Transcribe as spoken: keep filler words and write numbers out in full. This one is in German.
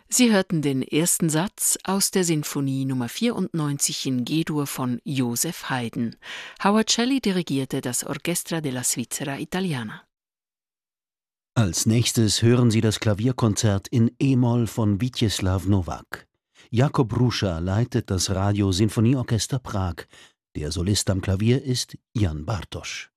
Sie hörten den ersten Satz aus der Sinfonie Nummer vierundneunzig in G-Dur von Joseph Haydn. Howard Shelley dirigierte das Orchestra della Svizzera Italiana. Als nächstes hören Sie das Klavierkonzert in E-Moll von Witjeslaw Nowak. Jakub Ruscha leitet das Radio-Sinfonieorchester Prag. Der Solist am Klavier ist Jan Bartosch.